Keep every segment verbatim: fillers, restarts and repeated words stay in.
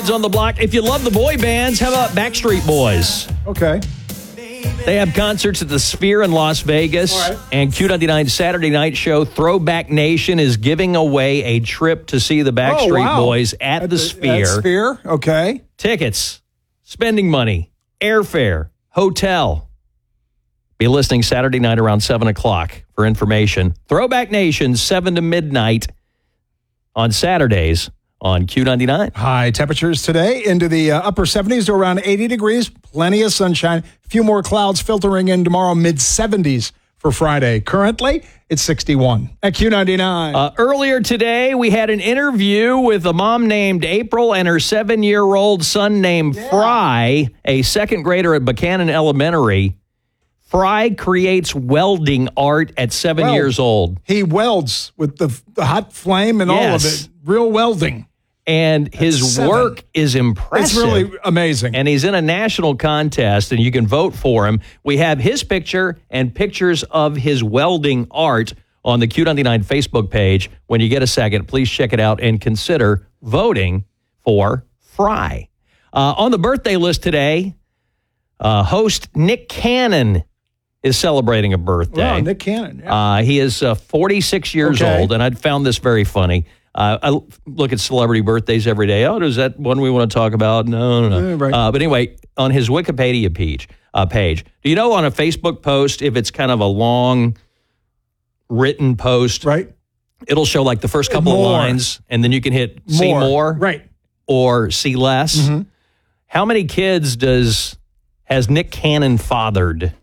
On the block. If you love the boy bands, how about Backstreet Boys? Okay. They have concerts at the Sphere in Las Vegas. All right. And Q ninety-nine's Saturday night show, Throwback Nation, is giving away a trip to see the Backstreet oh, wow. Boys at, at the, the Sphere. At Sphere, okay. Tickets, spending money, airfare, hotel. Be listening Saturday night around seven o'clock for information. Throwback Nation, seven to midnight on Saturdays on Q ninety-nine. High temperatures today into the uh, upper seventies to around eighty degrees. Plenty of sunshine. A few more clouds filtering in tomorrow, mid seventies for Friday. Currently, it's sixty-one at Q ninety-nine. Uh, earlier today, we had an interview with a mom named April and her seven-year-old son named Yeah. Fry, a second grader at Buchanan Elementary. Fry creates welding art at seven Well, years old. He welds with the, the hot flame and all of Yes. it. Real welding. And his seven. work is impressive. It's really amazing. And he's in a national contest, and you can vote for him. We have his picture and pictures of his welding art on the Q ninety-nine Facebook page. When you get a second, please check it out and consider voting for Fry. Uh, on the birthday list today, uh, host Nick Cannon is celebrating a birthday. Wow, Nick Cannon. Yeah. Uh, he is uh, forty-six years Okay. old, and I found this very funny. Uh, I look at celebrity birthdays every day. Oh, is that one we want to talk about? No, no, no. Yeah, right. Uh, but anyway, on his Wikipedia page, uh, page, do you know on a Facebook post, if it's kind of a long written post, right? it'll show like the first couple More. of lines, and then you can hit see more Right. or see less. Mhm. How many kids does has Nick Cannon fathered?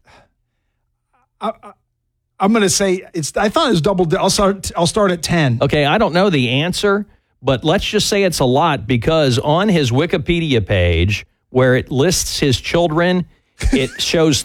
I, I, I'm going to say it's. I thought it was double. I'll start. I'll start at ten. Okay, I don't know the answer, but let's just say it's a lot because on his Wikipedia page where it lists his children, it shows